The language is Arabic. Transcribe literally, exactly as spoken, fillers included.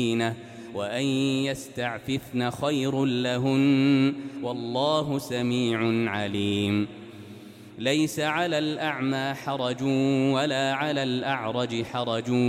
وأن يستعففن خير لهن والله سميع عليم. ليس على الأعمى حرج ولا على الأعرج حرج